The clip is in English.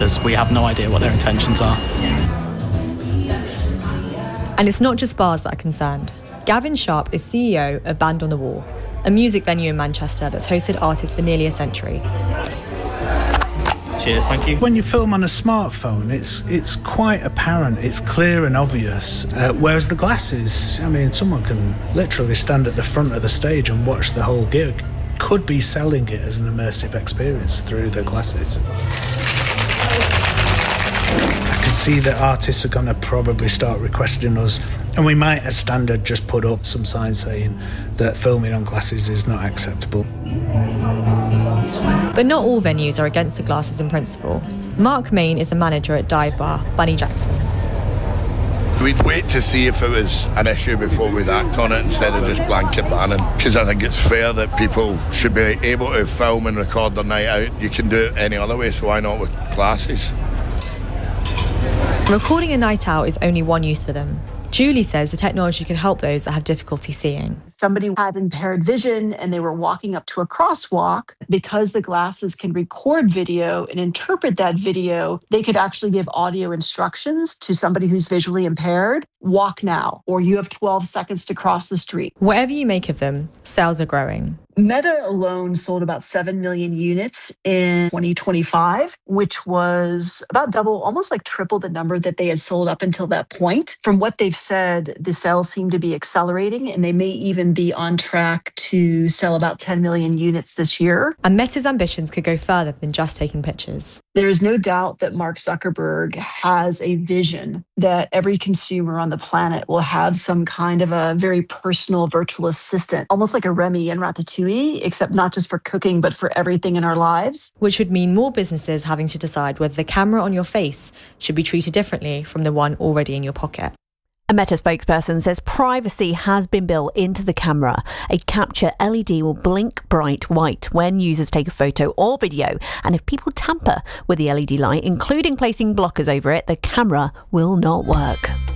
because we have no idea what their intentions are. And it's not just bars that are concerned. Gavin Sharp is CEO of Band on the Wall, a music venue in Manchester that's hosted artists for nearly a century. Cheers, thank you. When you film on a smartphone, it's quite apparent, it's clear and obvious. Whereas the glasses, I mean, someone can literally stand at the front of the stage and watch the whole gig. Could be selling it as an immersive experience through the glasses. I can see that artists are going to probably start requesting us, and we might, as standard, just put up some signs saying that filming on glasses is not acceptable. But not all venues are against the glasses in principle. Mark Main is a manager at dive bar Bunny Jackson's. We'd wait to see if it was an issue before we'd act on it instead of just blanket banning, because I think it's fair that people should be able to film and record their night out. You can do it any other way, so why not with glasses? Recording a night out is only one use for them. Julie says the technology can help those that have difficulty seeing. Somebody had impaired vision and they were walking up to a crosswalk. Because the glasses can record video and interpret that video, they could actually give audio instructions to somebody who's visually impaired. Walk now, or you have 12 seconds to cross the street. Whatever you make of them, sales are growing. Meta alone sold about 7 million units in 2025, which was about double, almost like triple the number that they had sold up until that point. From what they've said, the sales seem to be accelerating, and they may even be on track to sell about 10 million units this year. And Meta's ambitions could go further than just taking pictures. There is no doubt that Mark Zuckerberg has a vision that every consumer on the planet will have some kind of a very personal virtual assistant, almost like a Remy in Ratatouille, except not just for cooking, but for everything in our lives. Which would mean more businesses having to decide whether the camera on your face should be treated differently from the one already in your pocket. A Meta spokesperson says privacy has been built into the camera. A capture LED will blink bright white when users take a photo or video. And if people tamper with the LED light, including placing blockers over it, the camera will not work.